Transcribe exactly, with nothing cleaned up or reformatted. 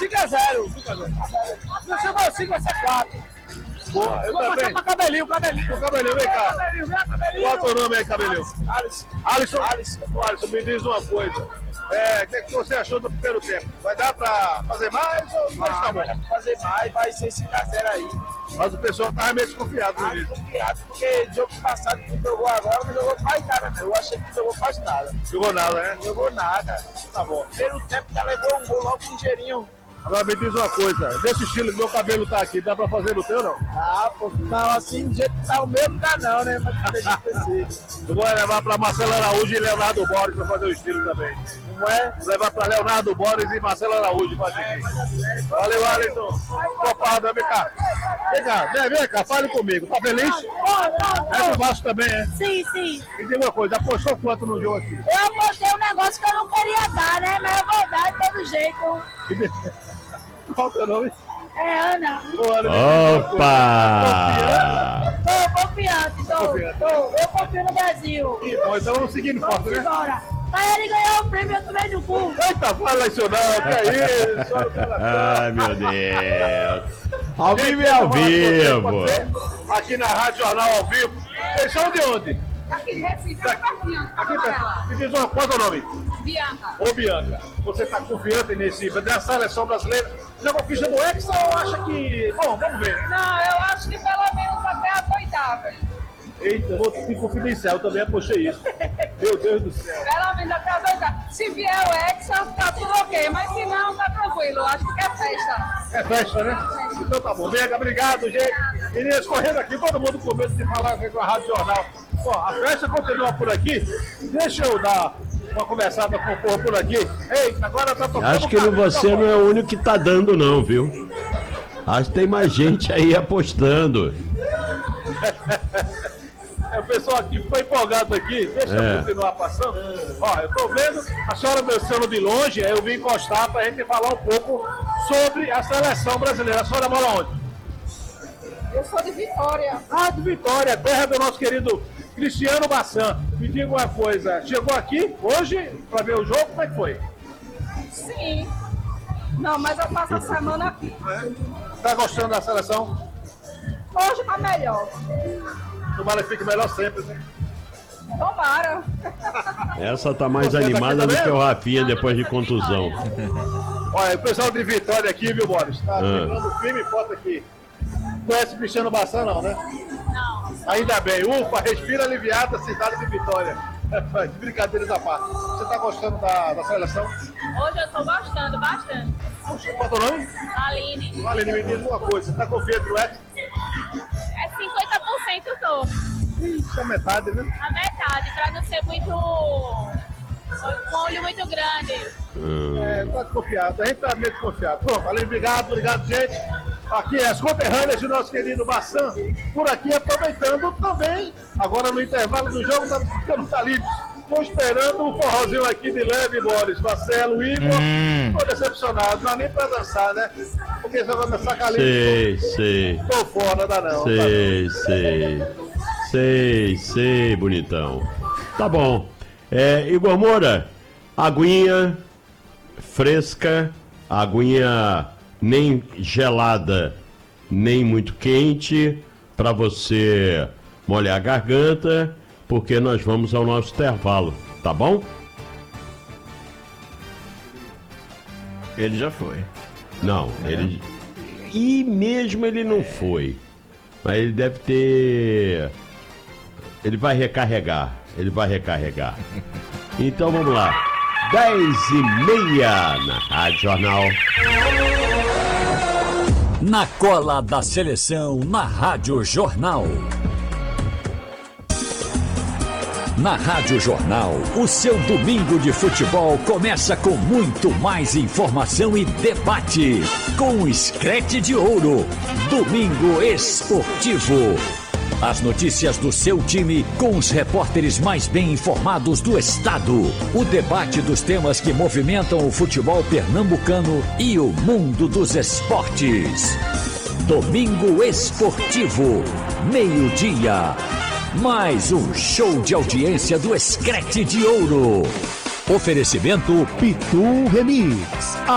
cinco a zero. cinco a zero. Se você for cinco, vai ser quatro. Boa, eu vou também. passar pra cabelinho, cabelinho. O cabelinho, vem cá. Cabelinho, vem, cabelinho. Qual é o teu nome aí, cabelinho? Alisson. Alisson? Alisson. Alisson, me diz uma coisa. É, o que, é que você achou do primeiro tempo? Vai dar pra fazer mais ou vai estar bom? Vai fazer mais, vai ser cinco a zero aí. Mas o pessoal tava meio desconfiado no Ah, vídeo. desconfiado, porque jogo passado que jogou agora não jogou quase nada, né? Eu achei que jogou quase nada. Jogou nada, né? Não jogou nada. Tá bom. Primeiro tempo já levou um gol logo ligeirinho. Agora me diz uma coisa, desse estilo que meu cabelo tá aqui, dá pra fazer no teu, não? Ah, pô, não, assim, do jeito que tá o meu não dá não, né? Mas deixa eu Eu vou levar pra Marcelo Araújo e Leonardo Borges pra fazer o estilo também. Não é? Vou levar pra Leonardo Borges e Marcelo Araújo pra fazer aqui. Valeu, Alisson. Copada, vem cá. Vem cá, vem, vem cá, fale comigo. Tá feliz? É do Vasco também, é? Sim, sim. E tem uma coisa, apostou quanto no jogo aqui? Eu apostei um negócio que eu não queria dar, né? Mas eu vou dar de todo jeito. Qual o teu nome? É Ana. Ô, Ana, Opa! Tô confiante, tô. Confiante. tô. Eu confio no Brasil. Ih, bom, então vamos seguir no Vamos foto, né? embora. Mas ele ganhou o prêmio, eu tomei no cu. Eita, fala isso não, que é isso? Olha o coração. Ai, meu Deus. Ao Gente, vivo é ao deixa eu falar com vivo. você, você, Aqui na Rádio Jornal ao vivo. Vocês são de onde? Aqui de Recife, Daqui. pertinho, Aqui, perto. Me diz uma, qual é o nome? Bianca. Ô, Bianca, você está confiante nesse, nessa seleção brasileira? Já conquista do Hexa ou acha que... Bom, vamos ver. Não, eu acho que pelo menos até as oitavas. Eita, vou te confidenciar, eu também apostei isso. Meu Deus do céu. Pelo menos até as oitavas. Se vier o Hexa, tá tudo ok. Mas se não, tá tranquilo. Eu acho que é festa. É festa, né? Então tá bom. Bianca, obrigado, gente. Meninas correndo aqui, todo mundo com medo de falar aqui com a Rádio Jornal. Ó, a festa continua por aqui. Deixa eu dar uma conversada com o povo por aqui. Eita, agora tá tocando. Acho que não- você não é o único que tá dando, não, viu? Acho que tem mais gente aí apostando. É, o pessoal aqui foi empolgado aqui, deixa É. eu continuar passando. Ó, eu tô vendo a senhora descendo de longe, aí eu vim encostar pra gente falar um pouco sobre a seleção brasileira. A senhora mora onde? Eu sou de Vitória. Ah, de Vitória, terra do nosso querido Cristiano Bassan. Me diga uma coisa, chegou aqui hoje pra ver o jogo, como é que foi? Sim. Não, mas eu passo a semana aqui. Tá gostando da seleção? Hoje tá melhor. Tomara que fique melhor sempre, né? Tomara. Essa tá mais Você tá aqui animada do também? que o Rafinha depois de contusão. Olha, o pessoal de Vitória aqui, viu, Boris? Tá Ah. pegando firme e forte aqui. Conhece Cristiano Bassan, não, né? Não. Ainda bem. Ufa, respira aliviada, cidade de Vitória. Brincadeiras à parte. Você tá gostando da, da seleção? Hoje eu tô gostando bastante. Puxa, qual é o teu nome? Aline. Aline, me diz uma coisa. Você tá confiante no Hexa? É cinquenta por cento tô. Isso é metade, né? A metade, pra não ser muito... com um olho muito grande. É, tá desconfiado. A gente tá meio desconfiado. Pronto, Aline, obrigado, obrigado, gente. Aqui é as conterrâneas do nosso querido Bassan, por aqui aproveitando também, agora no intervalo do jogo, tá ficando salido. Estou esperando um forrozinho aqui de leve, Boris, Marcelo, Igor. Hum. Tô decepcionado, não dá nem pra dançar, né? Porque só vai dançar com a Sei, sei. Tô fora, dá não. Sei, sei. Sei, sei, bonitão. Tá bom. É, Igor Moura, aguinha fresca, aguinha nem gelada, nem muito quente, para você molhar a garganta, porque nós vamos ao nosso intervalo, tá bom? Ele já foi. Não, ele... E mesmo ele não foi. Mas ele deve ter... Ele vai recarregar. Ele vai recarregar. Então vamos lá. dez e meia na Rádio Jornal. Na cola da seleção, na Rádio Jornal. Na Rádio Jornal, o seu domingo de futebol começa com muito mais informação e debate. Com o Screte de Ouro, Domingo Esportivo. As notícias do seu time com os repórteres mais bem informados do estado. O debate dos temas que movimentam o futebol pernambucano e o mundo dos esportes. Domingo Esportivo, meio-dia. Mais um show de audiência do Screte de Ouro. Oferecimento Pitu Remix.